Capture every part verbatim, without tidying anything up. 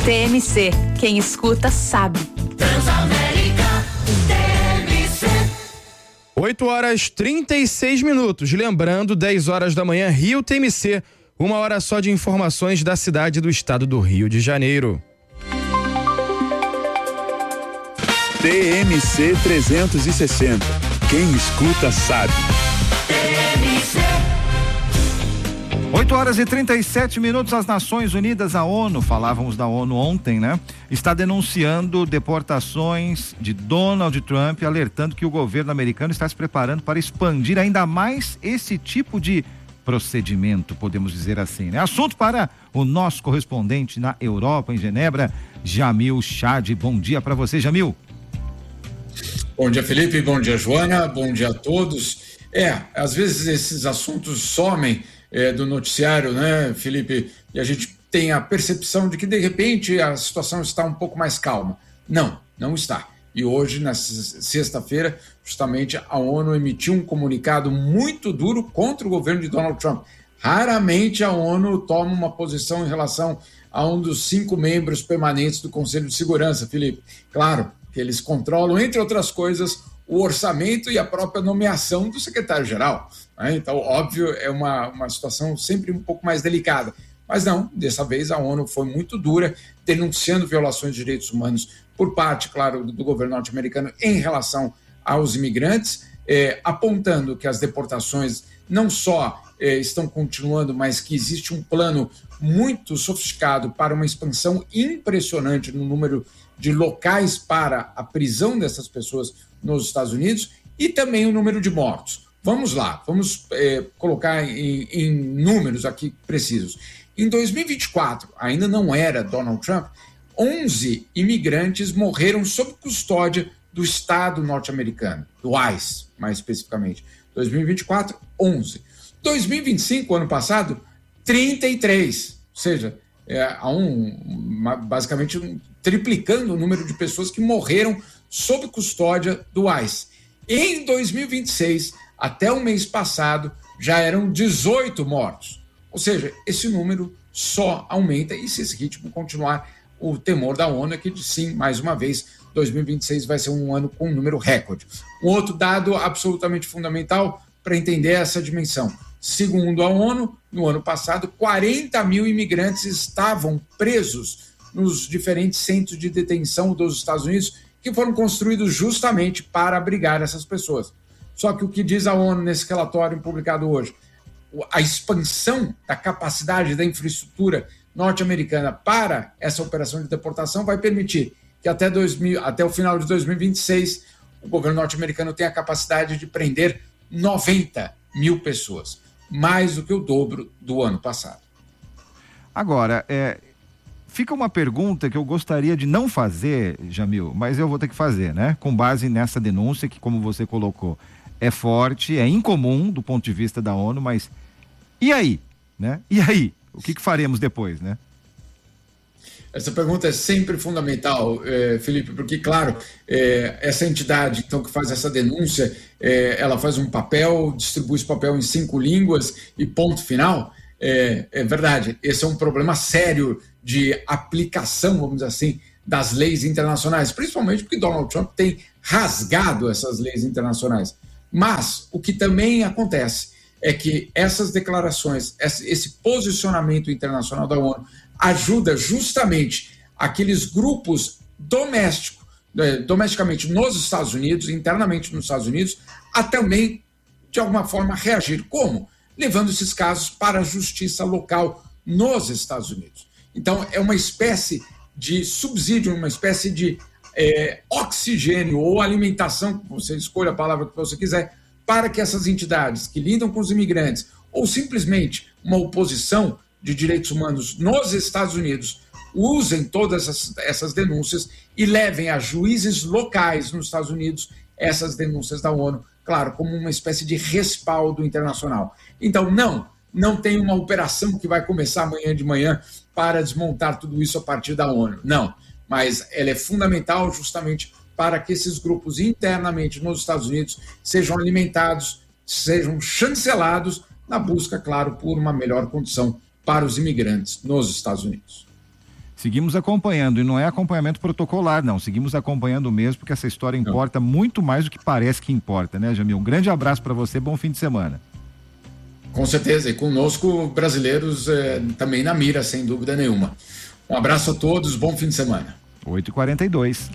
T M C, quem escuta sabe. Transamérica, T M C. oito horas trinta e seis minutos. Lembrando, dez horas da manhã, Rio T M C. Uma hora só de informações da cidade do estado do Rio de Janeiro. T M C trezentos e sessenta. Quem escuta sabe. oito horas e trinta e sete minutos. As Nações Unidas, a ONU, falávamos da ONU ontem, né? Está denunciando deportações de Donald Trump, alertando que o governo americano está se preparando para expandir ainda mais esse tipo de procedimento, podemos dizer assim, né? Assunto para o nosso correspondente na Europa, em Genebra, Jamil Chad. Bom dia para você, Jamil. Bom dia, Felipe. Bom dia, Joana. Bom dia a todos. É, às vezes esses assuntos somem é, do noticiário, né, Felipe? E a gente tem a percepção de que, de repente, a situação está um pouco mais calma. Não, não está. E hoje, na sexta-feira, justamente a ONU emitiu um comunicado muito duro contra o governo de Donald Trump. Raramente a ONU toma uma posição em relação a um dos cinco membros permanentes do Conselho de Segurança, Felipe. Claro que eles controlam, entre outras coisas, o orçamento e a própria nomeação do secretário-geral, né? Então, óbvio, é uma, uma situação sempre um pouco mais delicada. Mas não, dessa vez a ONU foi muito dura, denunciando violações de direitos humanos por parte, claro, do governo norte-americano em relação aos imigrantes, eh, apontando que as deportações não só eh, estão continuando, mas que existe um plano muito sofisticado para uma expansão impressionante no número de locais para a prisão dessas pessoas nos Estados Unidos e também o número de mortos. Vamos lá, vamos eh, colocar em, em números aqui precisos. Em dois mil e vinte e quatro, ainda não era Donald Trump, onze imigrantes morreram sob custódia do Estado norte-americano, do ICE, mais especificamente. dois mil e vinte e quatro, onze. dois mil e vinte e cinco, ano passado, trinta e três. Ou seja, é, há um, uma, basicamente um, triplicando o número de pessoas que morreram sob custódia do ICE. Em dois mil e vinte e seis, até o mês passado, já eram dezoito mortos. Ou seja, esse número só aumenta e se esse ritmo continuar, o temor da ONU é que, sim, mais uma vez, dois mil e vinte e seis vai ser um ano com um número recorde. Um outro dado absolutamente fundamental para entender essa dimensão. Segundo a ONU, no ano passado, quarenta mil imigrantes estavam presos nos diferentes centros de detenção dos Estados Unidos que foram construídos justamente para abrigar essas pessoas. Só que o que diz a ONU nesse relatório publicado hoje? A expansão da capacidade da infraestrutura norte-americana para essa operação de deportação vai permitir que até, dois mil, até o final de dois mil e vinte e seis o governo norte-americano tenha a capacidade de prender noventa mil pessoas, mais do que o dobro do ano passado. Agora, é, fica uma pergunta que eu gostaria de não fazer, Jamil, mas eu vou ter que fazer, né? Com base nessa denúncia que, como você colocou, é forte, é incomum do ponto de vista da ONU, mas e aí, né? E aí? O que, que faremos depois, né? Essa pergunta é sempre fundamental, eh, Felipe, porque, claro, eh, essa entidade, então, que faz essa denúncia, eh, ela faz um papel, distribui esse papel em cinco línguas e ponto final. É, é verdade, esse é um problema sério de aplicação, vamos dizer assim, das leis internacionais, principalmente porque Donald Trump tem rasgado essas leis internacionais. Mas o que também acontece é que essas declarações, esse posicionamento internacional da ONU ajuda justamente aqueles grupos domésticos, domesticamente nos Estados Unidos, internamente nos Estados Unidos, a também, de alguma forma, reagir. Como? Levando esses casos para a justiça local nos Estados Unidos. Então, é uma espécie de subsídio, uma espécie de é, oxigênio ou alimentação, você escolha a palavra que você quiser, para que essas entidades que lidam com os imigrantes ou simplesmente uma oposição de direitos humanos nos Estados Unidos usem todas essas, essas denúncias e levem a juízes locais nos Estados Unidos essas denúncias da ONU, claro, como uma espécie de respaldo internacional. Então, não, não tem uma operação que vai começar amanhã de manhã para desmontar tudo isso a partir da ONU, não. Mas ela é fundamental justamente para que esses grupos internamente nos Estados Unidos sejam alimentados, sejam chancelados na busca, claro, por uma melhor condição para os imigrantes nos Estados Unidos. Seguimos acompanhando, e não é acompanhamento protocolar, não. Seguimos acompanhando mesmo, porque essa história importa não. muito mais do que parece que importa, né, Jamil? Um grande abraço para você, bom fim de semana. Com certeza, e conosco brasileiros é, também na mira, sem dúvida nenhuma. Um abraço a todos, bom fim de semana. oito e quarenta e dois.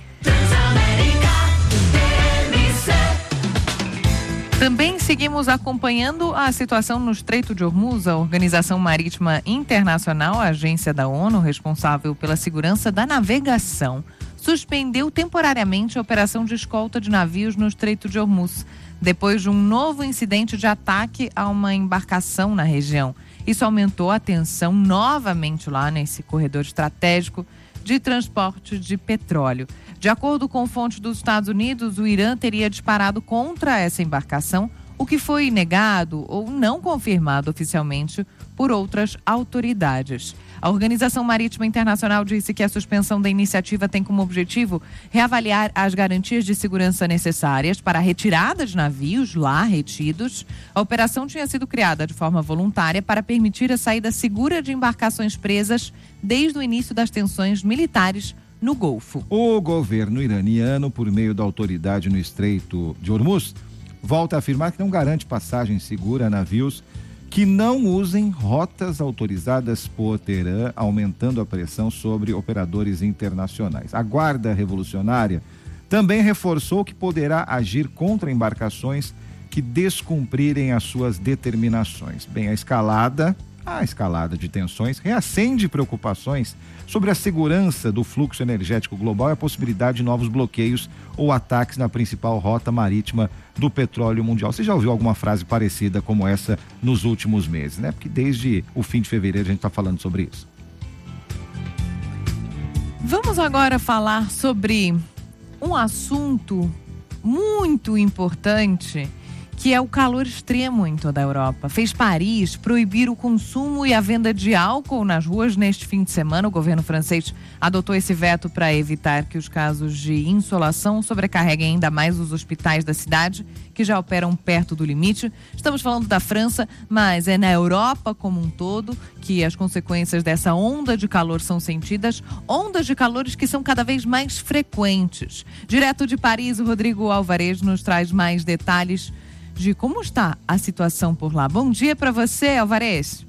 Também seguimos acompanhando a situação no Estreito de Hormuz. A Organização Marítima Internacional, a agência da ONU responsável pela segurança da navegação, suspendeu temporariamente a operação de escolta de navios no Estreito de Hormuz, depois de um novo incidente de ataque a uma embarcação na região. Isso aumentou a tensão novamente lá nesse corredor estratégico de transporte de petróleo. De acordo com fontes dos Estados Unidos, o Irã teria disparado contra essa embarcação, o que foi negado ou não confirmado oficialmente por outras autoridades. A Organização Marítima Internacional disse que a suspensão da iniciativa tem como objetivo reavaliar as garantias de segurança necessárias para a retirada de navios lá retidos. A operação tinha sido criada de forma voluntária para permitir a saída segura de embarcações presas desde o início das tensões militares no Golfo. O governo iraniano, por meio da autoridade no Estreito de Hormuz, volta a afirmar que não garante passagem segura a navios que não usem rotas autorizadas por Teherã, aumentando a pressão sobre operadores internacionais. A Guarda Revolucionária também reforçou que poderá agir contra embarcações que descumprirem as suas determinações. Bem, a escalada, a escalada de tensões reacende preocupações sobre a segurança do fluxo energético global e a possibilidade de novos bloqueios ou ataques na principal rota marítima do petróleo mundial. Você já ouviu alguma frase parecida como essa nos últimos meses, né? Porque desde o fim de fevereiro a gente está falando sobre isso. Vamos agora falar sobre um assunto muito importante, que é o calor extremo em toda a Europa. Fez Paris proibir o consumo e a venda de álcool nas ruas neste fim de semana. O governo francês adotou esse veto para evitar que os casos de insolação sobrecarreguem ainda mais os hospitais da cidade, que já operam perto do limite. Estamos falando da França, mas é na Europa como um todo que as consequências dessa onda de calor são sentidas, ondas de calores que são cada vez mais frequentes. Direto de Paris, o Rodrigo Alvarez nos traz mais detalhes de como está a situação por lá. Bom dia para você, Alvarez.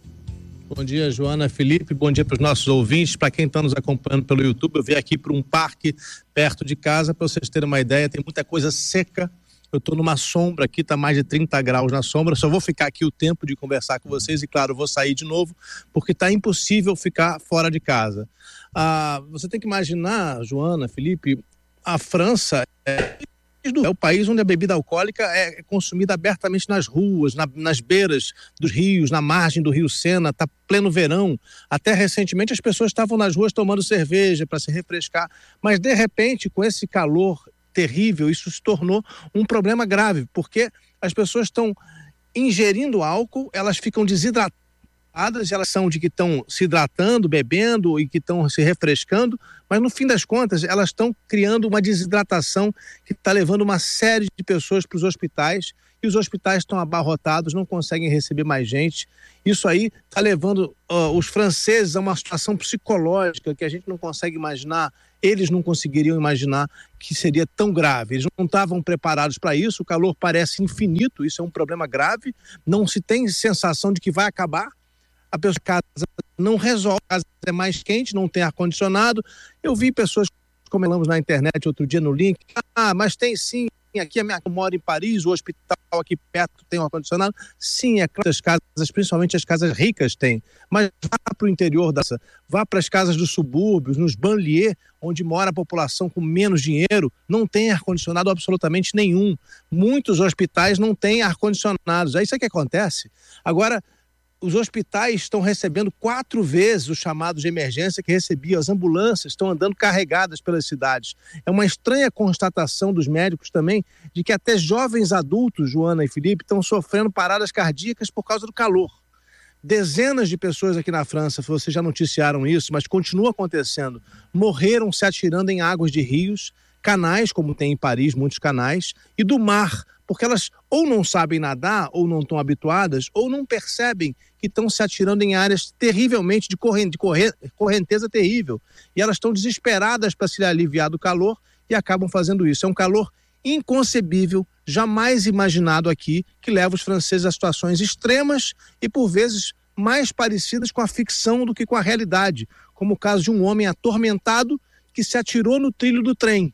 Bom dia, Joana, Felipe, bom dia para os nossos ouvintes, para quem está nos acompanhando pelo YouTube. Eu vim aqui para um parque perto de casa, para vocês terem uma ideia, tem muita coisa seca. Eu estou numa sombra aqui, está mais de trinta graus na sombra, só vou ficar aqui o tempo de conversar com vocês e, claro, vou sair de novo, porque está impossível ficar fora de casa. Ah, você tem que imaginar, Joana, Felipe, a França é... é o país onde a bebida alcoólica é consumida abertamente nas ruas, na, nas beiras dos rios, na margem do rio Sena, está pleno verão. Até recentemente as pessoas estavam nas ruas tomando cerveja para se refrescar, mas de repente com esse calor terrível isso se tornou um problema grave, porque as pessoas estão ingerindo álcool, elas ficam desidratadas, elas são de que estão se hidratando, bebendo e que estão se refrescando, mas no fim das contas elas estão criando uma desidratação que está levando uma série de pessoas para os hospitais e os hospitais estão abarrotados, não conseguem receber mais gente. Isso aí está levando uh, os franceses a uma situação psicológica que a gente não consegue imaginar, eles não conseguiriam imaginar que seria tão grave. Eles não estavam preparados para isso, o calor parece infinito, isso é um problema grave, não se tem sensação de que vai acabar. A pessoa casa não resolve, a casa é mais quente, não tem ar-condicionado. Eu vi pessoas comentando na internet outro dia no link, ah, mas tem sim, aqui a minha, eu moro em Paris, o hospital aqui perto tem um ar-condicionado. Sim, é claro, as casas, principalmente as casas ricas têm, mas vá para o interior dessa, vá para as casas dos subúrbios, nos banlieues, onde mora a população com menos dinheiro, não tem ar-condicionado absolutamente nenhum. Muitos hospitais não têm ar-condicionados, é isso que acontece. Agora, os hospitais estão recebendo quatro vezes os chamados de emergência que recebiam. As ambulâncias estão andando carregadas pelas cidades. É uma estranha constatação dos médicos também de que até jovens adultos, Joana e Felipe, estão sofrendo paradas cardíacas por causa do calor. Dezenas de pessoas aqui na França, vocês já noticiaram isso, mas continua acontecendo, morreram se atirando em águas de rios, canais, como tem em Paris, muitos canais, e do mar, porque elas ou não sabem nadar, ou não estão habituadas, ou não percebem que estão se atirando em áreas terrivelmente de, corrente, de corre, correnteza terrível. E elas estão desesperadas para se aliviar do calor e acabam fazendo isso. É um calor inconcebível, jamais imaginado aqui, que leva os franceses a situações extremas e, por vezes, mais parecidas com a ficção do que com a realidade, como o caso de um homem atormentado que se atirou no trilho do trem.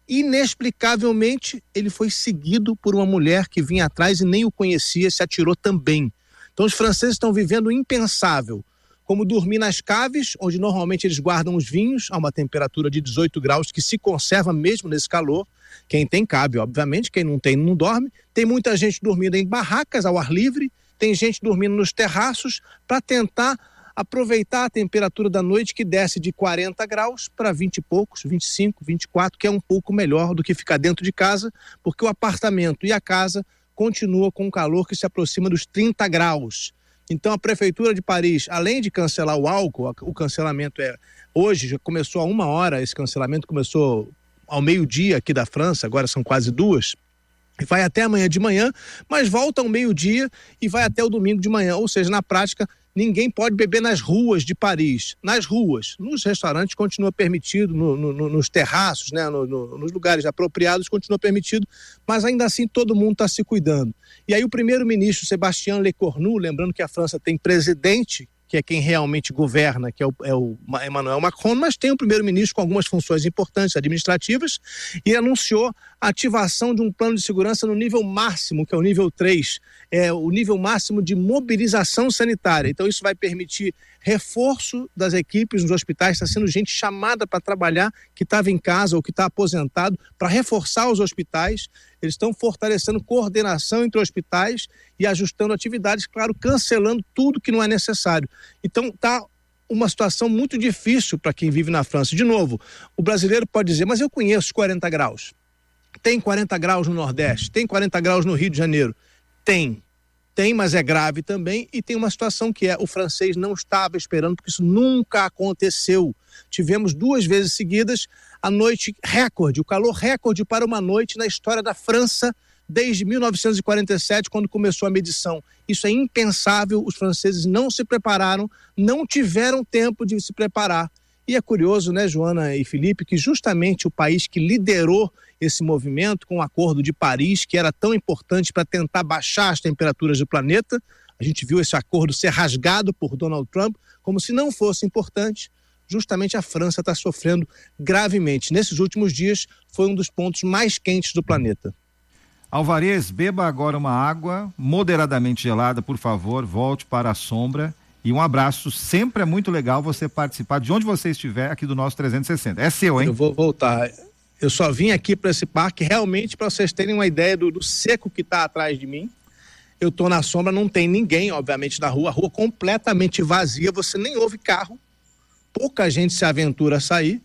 Inexplicavelmente, ele foi seguido por uma mulher que vinha atrás e nem o conhecia, se atirou também. Então os franceses estão vivendo o impensável, como dormir nas caves, onde normalmente eles guardam os vinhos a uma temperatura de dezoito graus, que se conserva mesmo nesse calor. Quem tem cabe, obviamente, quem não tem não dorme. Tem muita gente dormindo em barracas ao ar livre, tem gente dormindo nos terraços para tentar aproveitar a temperatura da noite, que desce de quarenta graus para vinte e poucos, vinte e cinco, vinte e quatro, que é um pouco melhor do que ficar dentro de casa, porque o apartamento e a casa continua com um calor que se aproxima dos trinta graus. Então a Prefeitura de Paris, além de cancelar o álcool, o cancelamento é hoje, já começou a uma hora, esse cancelamento começou ao meio-dia aqui da França, agora são quase duas, e vai até amanhã de manhã, mas volta ao meio-dia e vai até o domingo de manhã, ou seja, na prática, ninguém pode beber nas ruas de Paris. Nas ruas, nos restaurantes continua permitido, no, no, nos terraços, né, no, no, nos lugares apropriados continua permitido, mas ainda assim todo mundo está se cuidando. E aí o primeiro-ministro Sébastien Lecornu, lembrando que a França tem presidente, que é quem realmente governa, que é o, é o Emmanuel Macron, mas tem um primeiro-ministro com algumas funções importantes administrativas, e anunciou a ativação de um plano de segurança no nível máximo, que é o nível três, é o nível máximo de mobilização sanitária. Então isso vai permitir reforço das equipes nos hospitais, está sendo gente chamada para trabalhar, que estava em casa ou que está aposentado, para reforçar os hospitais. Eles estão fortalecendo coordenação entre hospitais e ajustando atividades, claro, cancelando tudo que não é necessário. Então está uma situação muito difícil para quem vive na França. De novo, o brasileiro pode dizer, mas eu conheço quarenta graus. Tem quarenta graus no Nordeste, tem quarenta graus no Rio de Janeiro. Tem, tem, mas é grave também, e tem uma situação que é, o francês não estava esperando, porque isso nunca aconteceu. Tivemos duas vezes seguidas a noite recorde, o calor recorde para uma noite na história da França, desde mil novecentos e quarenta e sete, quando começou a medição. Isso é impensável, os franceses não se prepararam, não tiveram tempo de se preparar. E é curioso, né, Joana e Felipe, que justamente o país que liderou esse movimento com o Acordo de Paris, que era tão importante para tentar baixar as temperaturas do planeta, a gente viu esse acordo ser rasgado por Donald Trump, como se não fosse importante. Justamente a França está sofrendo gravemente. Nesses últimos dias, foi um dos pontos mais quentes do planeta. Alvarez, beba agora uma água moderadamente gelada, por favor, volte para a sombra. E um abraço, sempre é muito legal você participar de onde você estiver aqui do nosso trezentos e sessenta. É seu, hein? Eu vou voltar. Eu só vim aqui para esse parque realmente para vocês terem uma ideia do, do seco que está atrás de mim. Eu estou na sombra, não tem ninguém, obviamente, na rua. A rua completamente vazia, você nem ouve carro. Pouca gente se aventura a sair.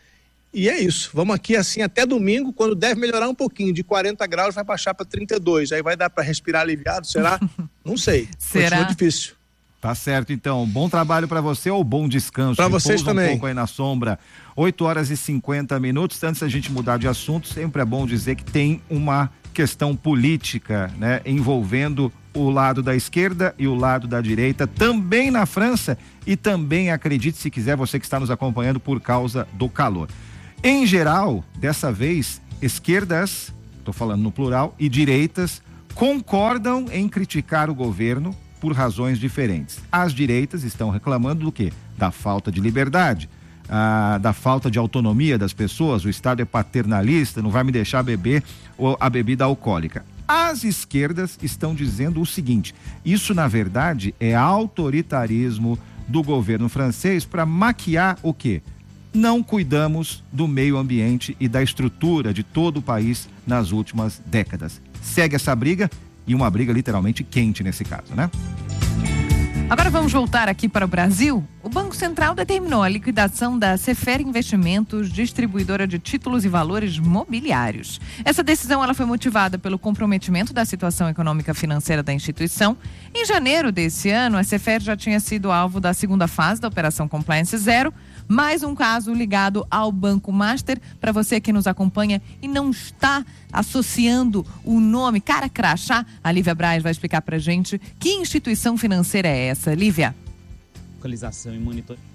E é isso. Vamos aqui assim até domingo, quando deve melhorar um pouquinho. De quarenta graus vai baixar para trinta e dois. Aí vai dar para respirar aliviado, será? Não sei. Será? Continua difícil. Tá certo, então. Bom trabalho para você ou bom descanso? Para vocês também. Um pouco aí na sombra. oito horas e cinquenta minutos. Antes da gente mudar de assunto, sempre é bom dizer que tem uma questão política, né, envolvendo o lado da esquerda e o lado da direita, também na França e também, acredite se quiser, você que está nos acompanhando, por causa do calor. Em geral, dessa vez, esquerdas, estou falando no plural, e direitas concordam em criticar o governo por razões diferentes. As direitas estão reclamando do quê? Da falta de liberdade, ah, da falta de autonomia das pessoas. O Estado é paternalista, não vai me deixar beber a bebida alcoólica. As esquerdas estão dizendo o seguinte: isso na verdade é autoritarismo do governo francês para maquiar o quê? Não cuidamos do meio ambiente e da estrutura de todo o país nas últimas décadas. Segue essa briga, e uma briga literalmente quente nesse caso, né? Agora vamos voltar aqui para o Brasil. O Banco Central determinou a liquidação da Sefer Investimentos, distribuidora de títulos e valores mobiliários. Essa decisão ela foi motivada pelo comprometimento da situação econômica financeira da instituição. Em janeiro desse ano, a Sefer já tinha sido alvo da segunda fase da Operação Compliance Zero, Mais um caso ligado ao Banco Master. Para você que nos acompanha e não está associando o nome cara crachá, a Lívia Braz vai explicar pra gente que instituição financeira é essa. Lívia. Localização e monitoramento.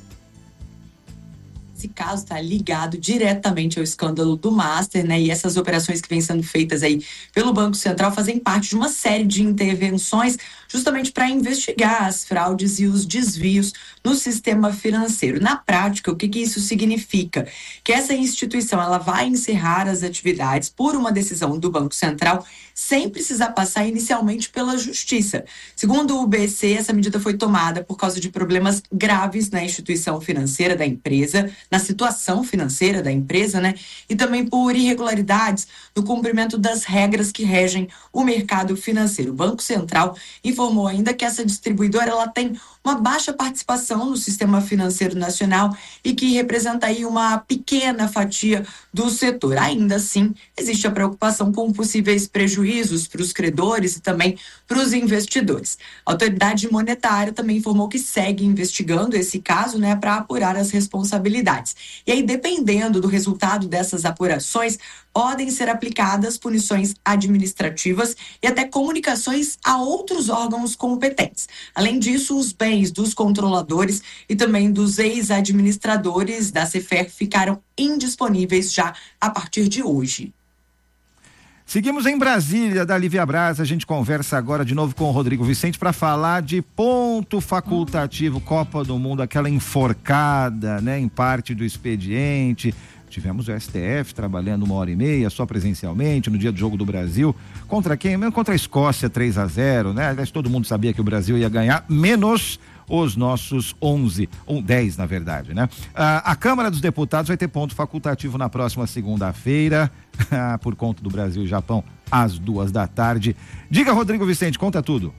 Esse caso está ligado diretamente ao escândalo do Master, né? E essas operações que vêm sendo feitas aí pelo Banco Central fazem parte de uma série de intervenções justamente para investigar as fraudes e os desvios no sistema financeiro. Na prática, o que, que isso significa? Que essa instituição ela vai encerrar as atividades por uma decisão do Banco Central sem precisar passar inicialmente pela Justiça. Segundo o B C, essa medida foi tomada por causa de problemas graves na instituição financeira da empresa, na situação financeira da empresa, né? E também por irregularidades no cumprimento das regras que regem o mercado financeiro. O Banco Central informou ainda que essa distribuidora ela tem uma baixa participação no sistema financeiro nacional e que representa aí uma pequena fatia do setor. Ainda assim, existe a preocupação com possíveis prejuízos para os credores e também para os investidores. A autoridade monetária também informou que segue investigando esse caso, né, para apurar as responsabilidades. E aí, dependendo do resultado dessas apurações, podem ser aplicadas punições administrativas e até comunicações a outros órgãos competentes. Além disso, os bens dos controladores e também dos ex-administradores da Cefer ficaram indisponíveis já a partir de hoje. Seguimos em Brasília, da Lívia Braz. A gente conversa agora de novo com o Rodrigo Vicente para falar de ponto facultativo, Copa do Mundo, aquela enforcada, né, em parte do expediente. Tivemos o S T F trabalhando uma hora e meia, só presencialmente, no dia do Jogo do Brasil. Contra quem? Mesmo contra a Escócia, três a zero, né? Aliás, todo mundo sabia que o Brasil ia ganhar, menos os nossos onze, ou dez, na verdade, né? Ah, a Câmara dos Deputados vai ter ponto facultativo na próxima segunda-feira, por conta do Brasil e Japão, às duas da tarde. Diga, Rodrigo Vicente, conta tudo.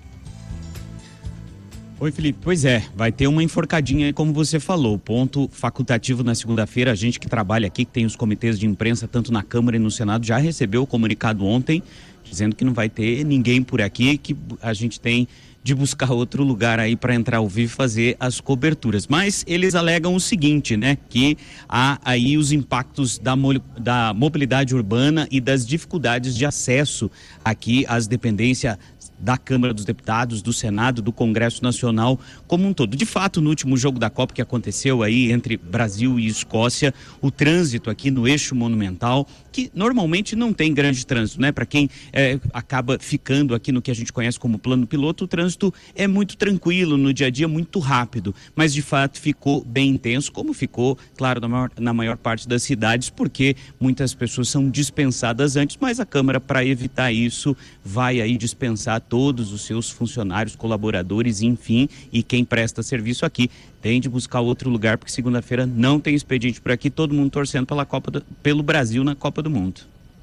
Oi, Felipe. Pois é, vai ter uma enforcadinha, como você falou, ponto facultativo na segunda-feira. A gente que trabalha aqui, que tem os comitês de imprensa, tanto na Câmara e no Senado, já recebeu o comunicado ontem, dizendo que não vai ter ninguém por aqui, que a gente tem de buscar outro lugar aí para entrar ao vivo e fazer as coberturas. Mas eles alegam o seguinte, né, que há aí os impactos da, mo- da mobilidade urbana e das dificuldades de acesso aqui às dependências da Câmara dos Deputados, do Senado, do Congresso Nacional como um todo. De fato, no último jogo da Copa que aconteceu aí entre Brasil e Escócia, o trânsito aqui no eixo monumental, que normalmente não tem grande trânsito, né? Para quem é, acaba ficando aqui no que a gente conhece como plano piloto, o trânsito é muito tranquilo, no dia a dia muito rápido, mas de fato ficou bem intenso, como ficou, claro, na maior, na maior parte das cidades, porque muitas pessoas são dispensadas antes, mas a Câmara, para evitar isso, vai aí dispensar todos os seus funcionários, colaboradores, enfim, e quem presta serviço aqui tem de buscar outro lugar, porque segunda-feira não tem expediente por aqui, todo mundo torcendo pela Copa do, pelo Brasil na Copa do Mundo.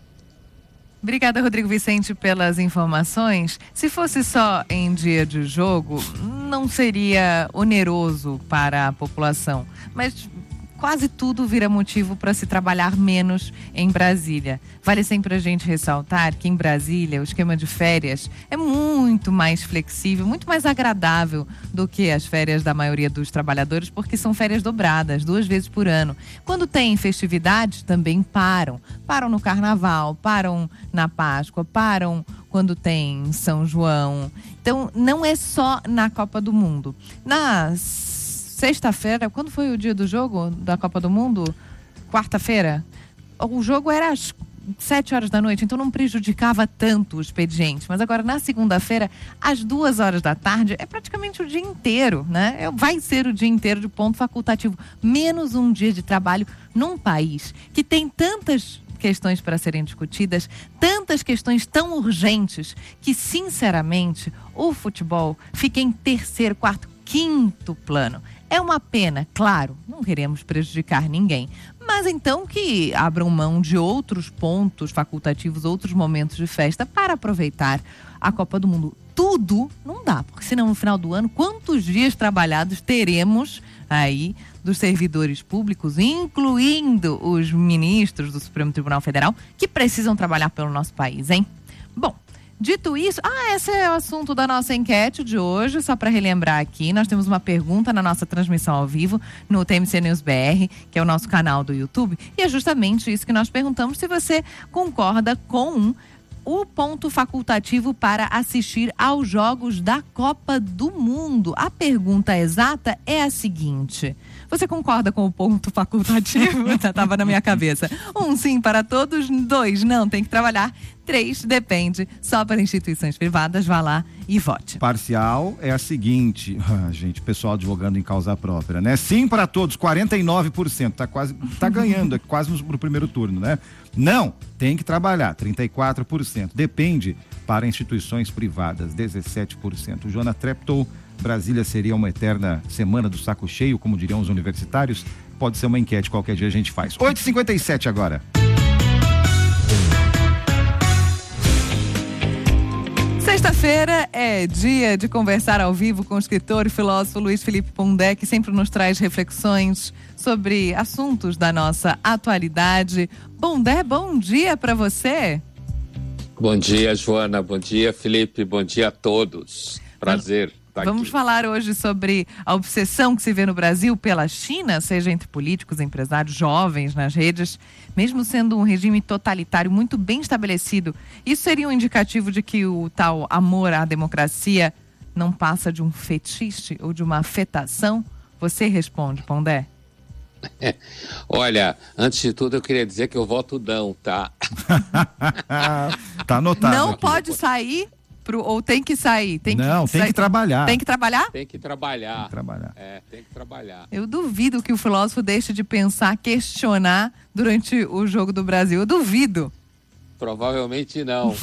Obrigada, Rodrigo Vicente, pelas informações. Se fosse só em dia de jogo, não seria oneroso para a população, mas quase tudo vira motivo para se trabalhar menos em Brasília. Vale sempre a gente ressaltar que em Brasília o esquema de férias é muito mais flexível, muito mais agradável do que as férias da maioria dos trabalhadores, porque são férias dobradas, duas vezes por ano. Quando tem festividades, também param. Param no Carnaval, param na Páscoa, param quando tem São João. Então, não é só na Copa do Mundo. Nas sexta-feira, quando foi o dia do jogo da Copa do Mundo? Quarta-feira? O jogo era às sete horas da noite, então não prejudicava tanto o expediente. Mas agora, na segunda-feira, às duas horas da tarde, é praticamente o dia inteiro, né? Vai ser o dia inteiro de ponto facultativo. Menos um dia de trabalho num país que tem tantas questões para serem discutidas, tantas questões tão urgentes, que, sinceramente, o futebol fica em terceiro, quarto, quinto plano. É uma pena, claro, não queremos prejudicar ninguém, mas então que abram mão de outros pontos facultativos, outros momentos de festa para aproveitar a Copa do Mundo. Tudo não dá, porque senão no final do ano, quantos dias trabalhados teremos aí dos servidores públicos, incluindo os ministros do Supremo Tribunal Federal, que precisam trabalhar pelo nosso país, hein? Bom, Dito isso, ah, esse é o assunto da nossa enquete de hoje, só para relembrar aqui, nós temos uma pergunta na nossa transmissão ao vivo no T M C News B R, que é o nosso canal do YouTube, e é justamente isso que nós perguntamos, se você concorda com o ponto facultativo para assistir aos Jogos da Copa do Mundo. A pergunta exata é a seguinte: você concorda com o ponto facultativo? Estava na minha cabeça. Um, sim para todos. Dois, não, tem que trabalhar. Três, depende. Só para instituições privadas. Vá lá e vote. Parcial é a seguinte, ah, gente, pessoal advogando em causa própria, né? Sim para todos, quarenta e nove por cento. Tá quase, tá ganhando, é quase no, no primeiro turno, né? Não, tem que trabalhar, trinta e quatro por cento. Depende para instituições privadas, dezessete por cento. O Joana Treptow, Brasília seria uma eterna semana do saco cheio, como diriam os universitários? Pode ser uma enquete, qualquer dia a gente faz. oito e cinquenta e sete agora. Sexta-feira é dia de conversar ao vivo com o escritor e filósofo Luiz Felipe Pondé, que sempre nos traz reflexões sobre assuntos da nossa atualidade. Pondé, bom dia para você. Bom dia, Joana. Bom dia, Felipe. Bom dia a todos. Prazer. Vamos aqui falar hoje sobre a obsessão que se vê no Brasil pela China, seja entre políticos, empresários, jovens nas redes, mesmo sendo um regime totalitário muito bem estabelecido. Isso seria um indicativo de que o tal amor à democracia não passa de um fetiche ou de uma afetação? Você responde, Pondé. Olha, antes de tudo eu queria dizer que eu voto não, tá? Tá anotado. Não aqui. pode sair... Pro, ou tem que sair? Tem não, que tem sair. que trabalhar. Tem que trabalhar? Tem que trabalhar. Tem que trabalhar. É, tem que trabalhar. Eu duvido que o filósofo deixe de pensar, questionar durante o Jogo do Brasil. Eu duvido. Provavelmente não.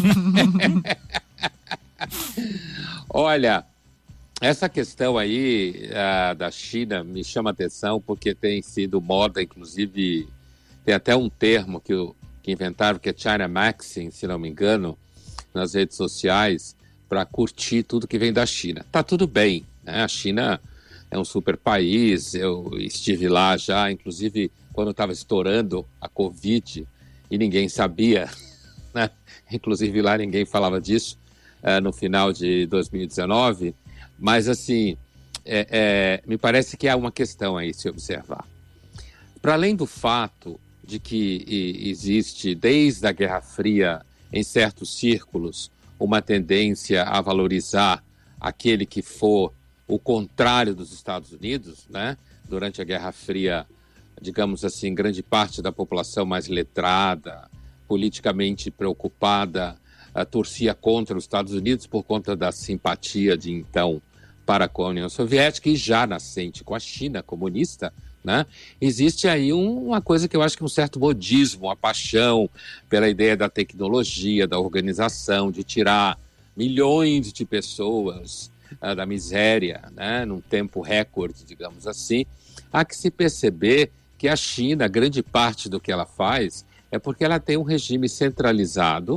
Olha, essa questão aí uh, da China me chama a atenção porque tem sido moda, inclusive, tem até um termo que, que inventaram, que é China Maxing, se não me engano, nas redes sociais, para curtir tudo que vem da China. Tá tudo bem, né? A China é um super país, eu estive lá já, inclusive quando estava estourando a Covid e ninguém sabia, né? Inclusive lá ninguém falava disso, uh, no final de dois mil e dezenove, mas assim, é, é, me parece que há uma questão aí se observar. Para além do fato de que e, existe, desde a Guerra Fria, em certos círculos, uma tendência a valorizar aquele que for o contrário dos Estados Unidos, né? Durante a Guerra Fria, digamos assim, grande parte da população mais letrada, politicamente preocupada, uh, torcia contra os Estados Unidos por conta da simpatia de então para com a União Soviética e já nascente com a China comunista, né? Existe aí um, uma coisa que eu acho que é um certo modismo, uma paixão pela ideia da tecnologia, da organização, de tirar milhões de pessoas uh, da miséria, né? Num tempo recorde, digamos assim. Há que se perceber que a China, grande parte do que ela faz é porque ela tem um regime centralizado,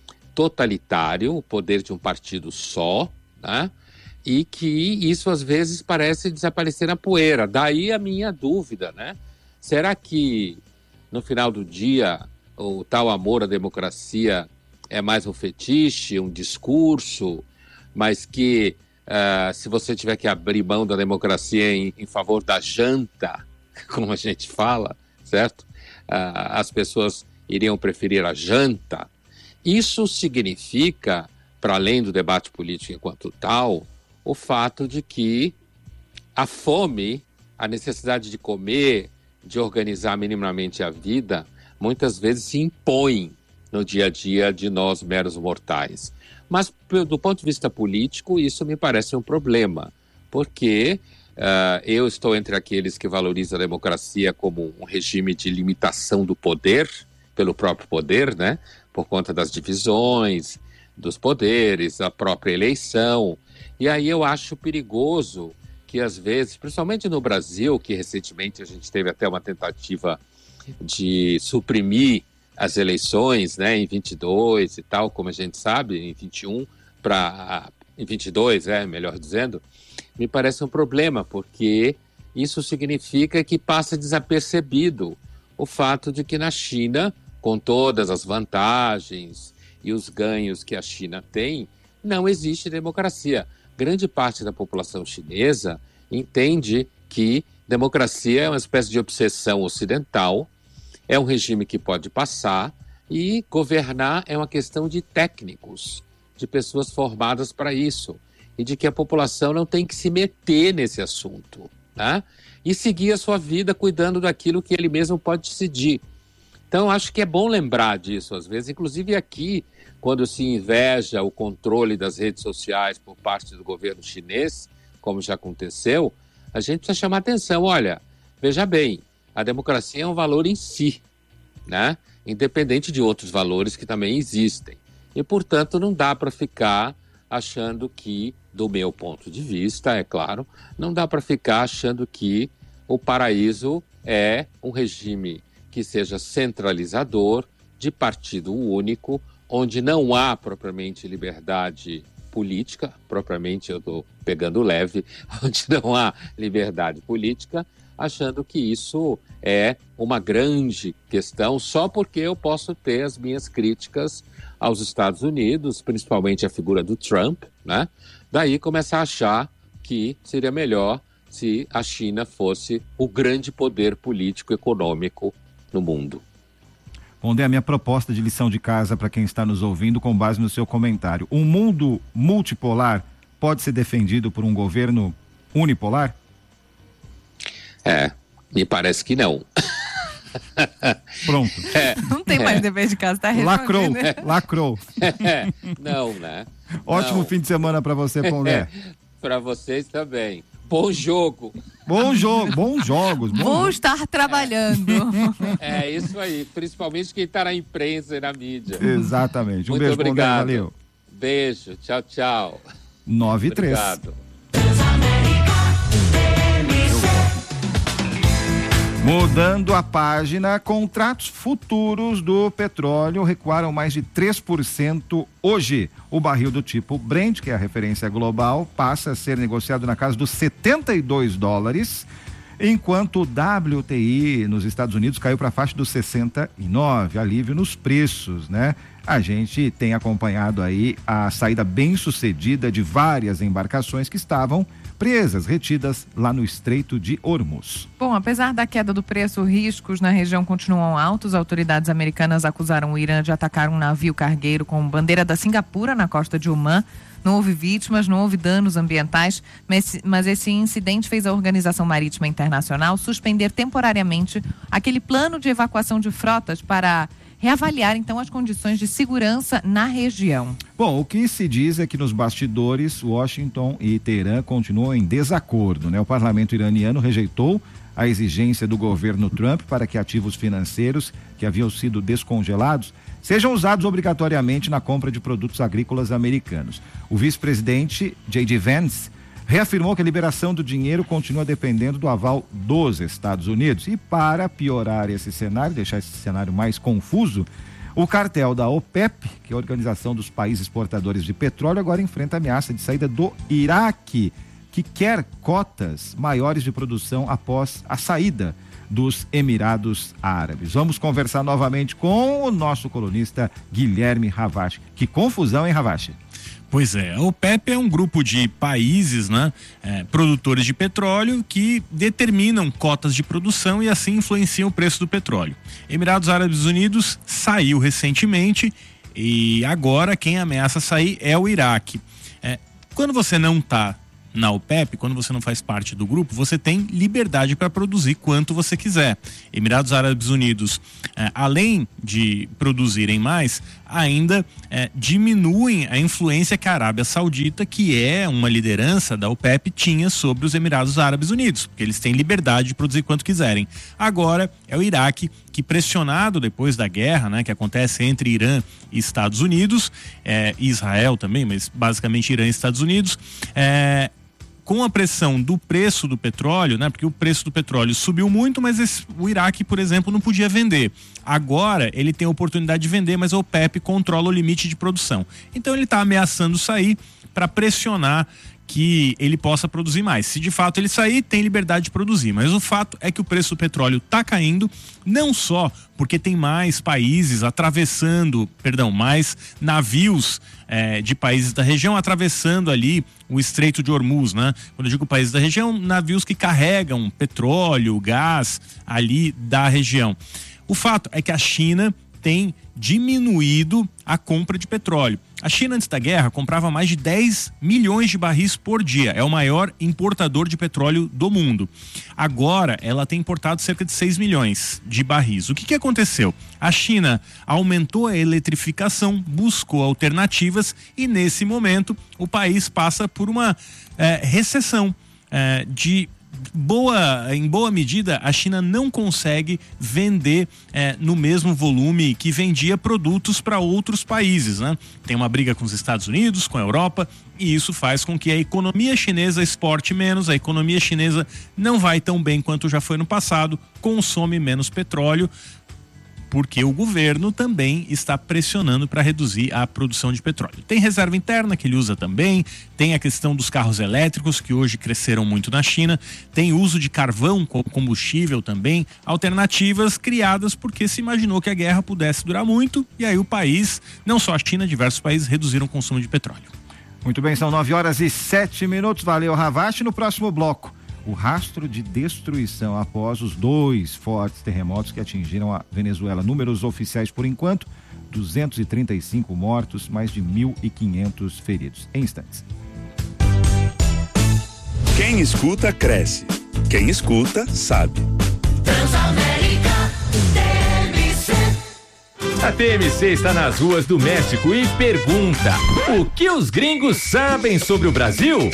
totalitário, o poder de um partido só, né? E que isso às vezes parece desaparecer na poeira. Daí a minha dúvida, né? Será que no final do dia o tal amor à democracia é mais um fetiche, um discurso, mas que uh, se você tiver que abrir mão da democracia em, em favor da janta, como a gente fala, certo? Uh, as pessoas iriam preferir a janta. Isso significa, para além do debate político enquanto tal, o fato de que a fome, a necessidade de comer, de organizar minimamente a vida, muitas vezes se impõe no dia a dia de nós meros mortais. Mas, do ponto de vista político, isso me parece um problema, porque uh, eu estou entre aqueles que valorizam a democracia como um regime de limitação do poder, pelo próprio poder, né? Por conta das divisões, dos poderes, a própria eleição. E aí eu acho perigoso que às vezes, principalmente no Brasil, que recentemente a gente teve até uma tentativa de suprimir as eleições, né, em vinte e dois e tal, como a gente sabe, em vinte e um para em vinte e dois, é, melhor dizendo, me parece um problema, porque isso significa que passa desapercebido o fato de que na China, com todas as vantagens e os ganhos que a China tem, não existe democracia. Grande parte da população chinesa entende que democracia é uma espécie de obsessão ocidental, é um regime que pode passar, e governar é uma questão de técnicos, de pessoas formadas para isso, e de que a população não tem que se meter nesse assunto, né? E seguir a sua vida cuidando daquilo que ele mesmo pode decidir. Então, acho que é bom lembrar disso às vezes, inclusive aqui, quando se inveja o controle das redes sociais por parte do governo chinês, como já aconteceu, a gente precisa chamar atenção. Olha, veja bem, a democracia é um valor em si, né? Independente de outros valores que também existem. E, portanto, não dá para ficar achando que, do meu ponto de vista, é claro, não dá para ficar achando que o paraíso é um regime que seja centralizador, de partido único, onde não há propriamente liberdade política, propriamente eu estou pegando leve, onde não há liberdade política, achando que isso é uma grande questão só porque eu posso ter as minhas críticas aos Estados Unidos, principalmente a figura do Trump, né? Daí começar a achar que seria melhor se a China fosse o grande poder político e econômico no mundo. Bom, é a minha proposta de lição de casa para quem está nos ouvindo com base no seu comentário. Um mundo multipolar pode ser defendido por um governo unipolar? É, me parece que não. Pronto. É, Não tem mais é. dever de casa, tá Lacrou, respondendo. lacrou. É, não, né? Ótimo Não. fim de semana para você, Pondé. Para vocês também. Bom jogo. Bom jogo, bons jogos. Bom Vou jogo. estar trabalhando. É isso aí, principalmente quem está na imprensa e na mídia. Exatamente. Um Muito beijo, Pondé, obrigado. valeu. Beijo, tchau, tchau. nove e três. Obrigado. Mudando a página, contratos futuros do petróleo recuaram mais de três por cento hoje. O barril do tipo Brent, que é a referência global, passa a ser negociado na casa dos setenta e dois dólares, enquanto o W T I nos Estados Unidos caiu para a faixa dos sessenta e nove, alívio nos preços, né? A gente tem acompanhado aí a saída bem-sucedida de várias embarcações que estavam presas, retidas lá no Estreito de Hormuz. Bom, apesar da queda do preço, riscos na região continuam altos. Autoridades americanas acusaram o Irã de atacar um navio cargueiro com bandeira da Singapura na costa de Omã. Não houve vítimas, não houve danos ambientais, mas, mas esse incidente fez a Organização Marítima Internacional suspender temporariamente aquele plano de evacuação de frotas para reavaliar, então, as condições de segurança na região. Bom, o que se diz é que nos bastidores, Washington e Teherã continuam em desacordo, né? O parlamento iraniano rejeitou a exigência do governo Trump para que ativos financeiros que haviam sido descongelados sejam usados obrigatoriamente na compra de produtos agrícolas americanos. O vice-presidente J D Vance reafirmou que a liberação do dinheiro continua dependendo do aval dos Estados Unidos. E para piorar esse cenário, deixar esse cenário mais confuso, o cartel da OPEP, que é a Organização dos Países Exportadores de Petróleo, agora enfrenta a ameaça de saída do Iraque, que quer cotas maiores de produção após a saída dos Emirados Árabes. Vamos conversar novamente com o nosso colunista Guilherme Ravache. Que confusão, hein, Ravache? Pois é, a OPEP é um grupo de países, né, é, produtores de petróleo que determinam cotas de produção e assim influenciam o preço do petróleo. Emirados Árabes Unidos saiu recentemente e agora quem ameaça sair é o Iraque. É, quando você não está na OPEP, quando você não faz parte do grupo, você tem liberdade para produzir quanto você quiser. Emirados Árabes Unidos, eh, além de produzirem mais, ainda eh, diminuem a influência que a Arábia Saudita, que é uma liderança da OPEP, tinha sobre os Emirados Árabes Unidos, porque eles têm liberdade de produzir quanto quiserem. Agora é o Iraque que, pressionado depois da guerra, né, que acontece entre Irã e Estados Unidos, eh, e Israel também, mas basicamente Irã e Estados Unidos, eh, com a pressão do preço do petróleo, né? Porque o preço do petróleo subiu muito, mas esse, o Iraque, por exemplo, não podia vender. Agora ele tem a oportunidade de vender, mas a OPEP controla o limite de produção. Então ele está ameaçando sair para pressionar que ele possa produzir mais. Se de fato ele sair, tem liberdade de produzir. Mas o fato é que o preço do petróleo está caindo, não só porque tem mais países atravessando, perdão, mais navios eh, de países da região atravessando ali o Estreito de Hormuz, né? Quando eu digo países da região, navios que carregam petróleo, gás ali da região. O fato é que a China tem diminuído a compra de petróleo. A China, antes da guerra, comprava mais de dez milhões de barris por dia. É o maior importador de petróleo do mundo. Agora, ela tem importado cerca de seis milhões de barris. O que que aconteceu? A China aumentou a eletrificação, buscou alternativas e, nesse momento, o país passa por uma eh, recessão eh, de boa, em boa medida, a China não consegue vender eh, no mesmo volume que vendia produtos para outros países, né? Tem uma briga com os Estados Unidos, com a Europa, e isso faz com que a economia chinesa exporte menos, a economia chinesa não vai tão bem quanto já foi no passado, consome menos petróleo, porque o governo também está pressionando para reduzir a produção de petróleo. Tem reserva interna que ele usa também, tem a questão dos carros elétricos que hoje cresceram muito na China, tem uso de carvão como combustível também, alternativas criadas porque se imaginou que a guerra pudesse durar muito e aí o país, não só a China, diversos países reduziram o consumo de petróleo. Muito bem, são nove horas e sete minutos, valeu Ravache. No próximo bloco, o rastro de destruição após os dois fortes terremotos que atingiram a Venezuela. Números oficiais por enquanto, duzentos e trinta e cinco mortos, mais de mil e quinhentos feridos. Em instantes. Quem escuta, cresce. Quem escuta, sabe. Transamérica T M C. A T M C está nas ruas do México e pergunta: o que os gringos sabem sobre o Brasil?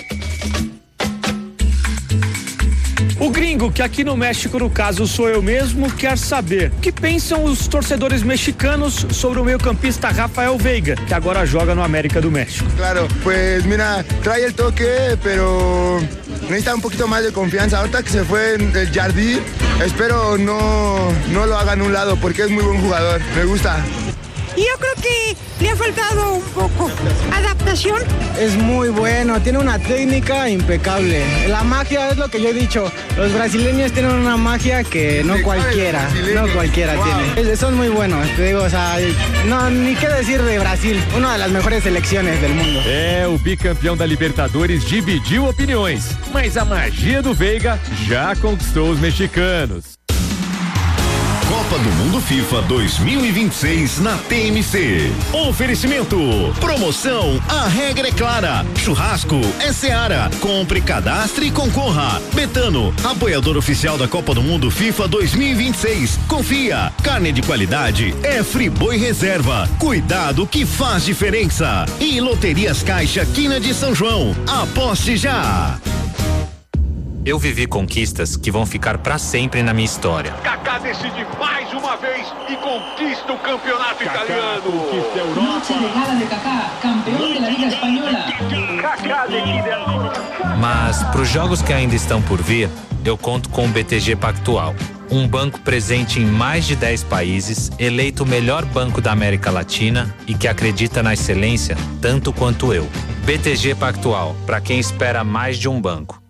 O gringo, que aqui no México, no caso sou eu mesmo, quer saber o que pensam os torcedores mexicanos sobre o meio-campista Rafael Veiga, que agora joga no América do México. Claro, pues mira, trae el toque, pero necesita un poquito más de confianza. Ahorita que se fue el Jardín, espero no, no lo haga en un lado, porque es muy buen jugador, me gusta. Y yo creo que le ha faltado un poco adaptación. Es muy bueno, tiene una técnica impecable. La magia es lo que yo he dicho. Los brasileños tienen una magia que no cualquiera, no cualquiera wow. tiene. Son muy buenos, te digo, o sea, no, ni qué decir de Brasil, una de las mejores selecciones del mundo. É, o bicampeão da Libertadores dividiu opiniões, mas a magia do Veiga já conquistou os mexicanos. Copa do Mundo FIFA dois mil e vinte e seis na T M C. Oferecimento. Promoção. A regra é clara. Churrasco é Seara. Compre, cadastre e concorra. Betano, apoiador oficial da Copa do Mundo FIFA dois mil e vinte e seis. Confia. Carne de qualidade é Friboi Reserva. Cuidado que faz diferença. E Loterias Caixa Quina de São João. Aposte já. Eu vivi conquistas que vão ficar para sempre na minha história. Kaká decide mais uma vez e conquista o campeonato Kaká italiano. Conquista a Europa. Noche de gala de Kaká, campeão da Liga Espanhola. Kaká decide a... Mas para os jogos que ainda estão por vir, eu conto com o B T G Pactual. Um banco presente em mais de dez países, eleito o melhor banco da América Latina e que acredita na excelência tanto quanto eu. B T G Pactual, para quem espera mais de um banco.